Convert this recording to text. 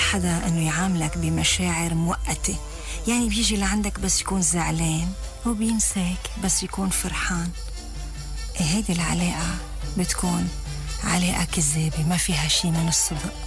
حدا أنه يعاملك بمشاعر مؤقتة، يعني بيجي لعندك بس يكون زعلان وبينساك بس يكون فرحان. هيدي العلاقة بتكون علاقة كذابة ما فيها شي من الصدق.